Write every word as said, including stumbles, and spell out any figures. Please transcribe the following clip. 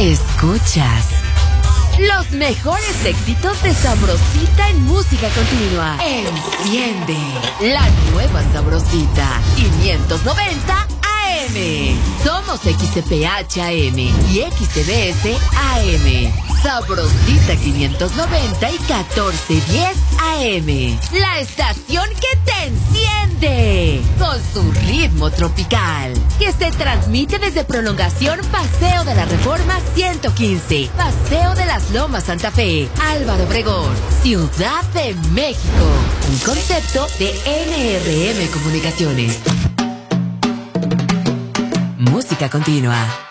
Escuchas los mejores éxitos de Sabrosita en música continua. Enciende la nueva Sabrosita quinientos noventa A M. Somos X C P H A M y X C B S A M. Sabrosita quinientos noventa y catorce diez A M. La estación que te enciende con su ritmo tropical, que se transmite desde Prolongación Paseo de la Reforma ciento quince, Paseo de las Lomas Santa Fe, Álvaro Obregón, Ciudad de México. Un concepto de N R M Comunicaciones. Música continua.